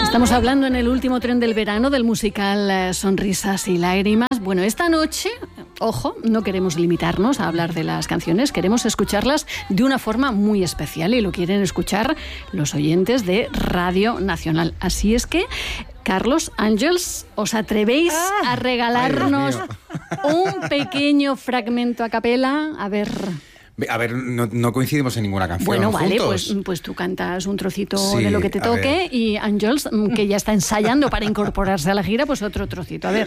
Estamos hablando en el último tren del verano del musical Sonrisas y Lágrimas. Bueno, esta noche, ojo, no queremos limitarnos a hablar de las canciones, queremos escucharlas de una forma muy especial y lo quieren escuchar los oyentes de Radio Nacional. Así es que, Carlos, Ángels, ¿os atrevéis a regalarnos un pequeño fragmento a capela? A ver, no coincidimos en ninguna canción. bueno, vale, juntos. pues tú cantas un trocito Sí, de lo que te a toque ver. y Ángels, que ya está ensayando para incorporarse a la gira, pues otro trocito. A ver.